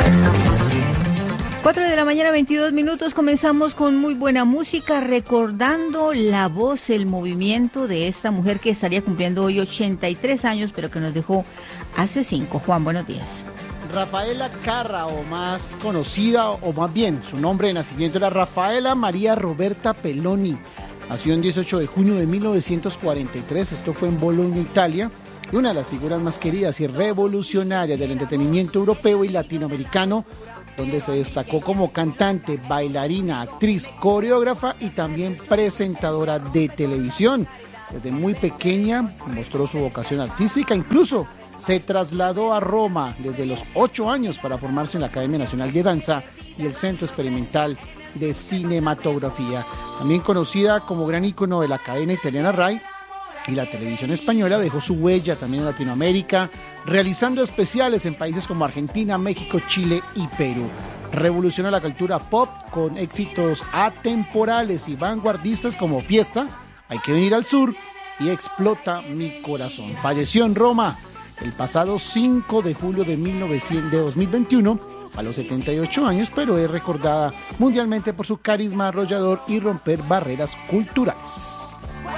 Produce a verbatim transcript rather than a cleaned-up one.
cuatro de la mañana, veintidós minutos, comenzamos con muy buena música, recordando la voz, el movimiento de esta mujer que estaría cumpliendo hoy ochenta y tres años, pero que nos dejó hace cinco. Juan, buenos días. Rafaela Carrà, o más conocida, o más bien, su nombre de nacimiento era Rafaela María Roberta Peloni. Nació el dieciocho de junio de mil novecientos cuarenta y tres, esto fue en Bolonia, Italia, y una de las figuras más queridas y revolucionarias del entretenimiento europeo y latinoamericano, donde se destacó como cantante, bailarina, actriz, coreógrafa y también presentadora de televisión. Desde muy pequeña mostró su vocación artística, incluso se trasladó a Roma desde los ocho años para formarse en la Academia Nacional de Danza y el Centro Experimental de Cinematografía. También conocida como gran ícono de la cadena italiana RAI y la televisión española, dejó su huella también en Latinoamérica, realizando especiales en países como Argentina, México, Chile y Perú. Revolucionó la cultura pop con éxitos atemporales y vanguardistas como Fiesta, Hay que venir al sur y Explota mi corazón. Falleció en Roma el pasado cinco de julio de, mil novecientos, de dos mil veintiuno a los setenta y ocho años, pero es recordada mundialmente por su carisma arrollador y romper barreras culturales.